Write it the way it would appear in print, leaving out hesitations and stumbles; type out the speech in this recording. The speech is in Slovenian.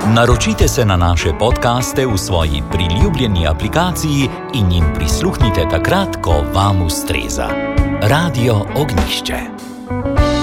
Naročite se na naše podcaste v svoji priljubljeni aplikaciji in jim prisluhnite takrat, ko vam ustreza. Radio Ognjišče.